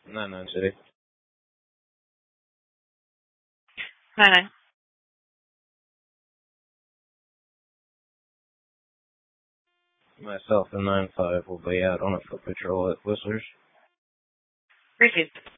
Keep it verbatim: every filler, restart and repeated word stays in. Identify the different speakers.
Speaker 1: nine nine City.
Speaker 2: nine nine.
Speaker 1: Myself and nine five will be out on a foot patrol at Whistler's.
Speaker 2: Received.